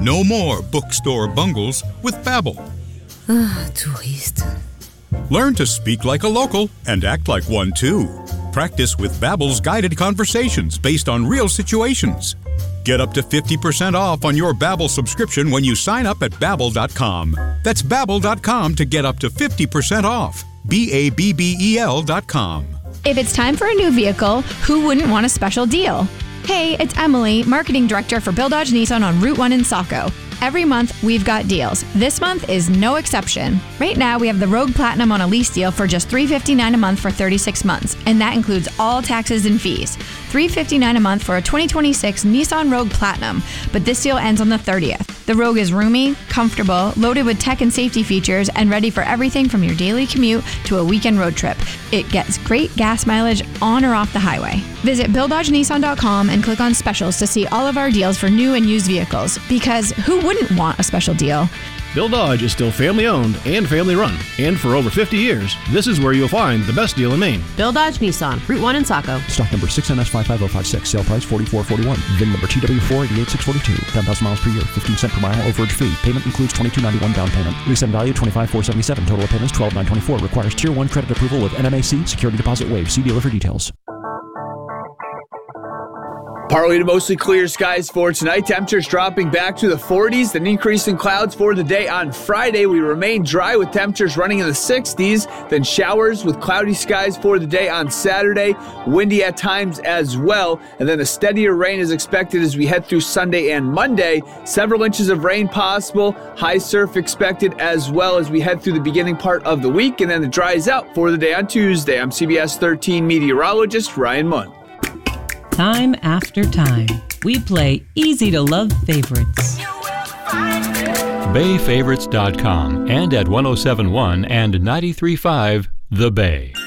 No more bookstore bungles with Babbel. Touriste. Learn to speak like a local and act like one too. Practice with Babbel's guided conversations based on real situations. Get up to 50% off on your Babbel subscription when you sign up at Babbel.com. That's Babbel.com to get up to 50% off. Babbel.com. If it's time for a new vehicle, who wouldn't want a special deal? Hey, it's Emily, Marketing Director for Bill Dodge Nissan on Route 1 in Saco. Every month, we've got deals. This month is no exception. Right now, we have the Rogue Platinum on a lease deal for just $359 a month for 36 months, and that includes all taxes and fees. $359 a month for a 2026 Nissan Rogue Platinum, but this deal ends on the 30th. The Rogue is roomy, comfortable, loaded with tech and safety features, and ready for everything from your daily commute to a weekend road trip. It gets great gas mileage on or off the highway. Visit BillDodgeNissan.com and click on specials to see all of our deals for new and used vehicles, because who wouldn't want a special deal? Bill Dodge is still family-owned and family-run, and for over 50 years, this is where you'll find the best deal in Maine. Bill Dodge Nissan, Route 1 in Saco. Stock number 6NS55056, sale price $44.41, VIN number TW488642, 10,000 miles per year, 15 cent per mile overage fee. Payment includes $22.91 down payment. Lease end value $25,477, total payments $12,924. Requires Tier 1 credit approval with NMAC, security deposit waived. See dealer for details. Partly to mostly clear skies for tonight. Temperatures dropping back to the 40s, then increasing clouds for the day on Friday. We remain dry with temperatures running in the 60s, then showers with cloudy skies for the day on Saturday. Windy at times as well, and then a steadier rain is expected as we head through Sunday and Monday. Several inches of rain possible, high surf expected as well as we head through the beginning part of the week, and then it dries out for the day on Tuesday. I'm CBS 13 meteorologist Ryan Munn. Time after time, we play easy-to-love favorites. BayFavorites.com and at 107.1 and 93.5 The Bay.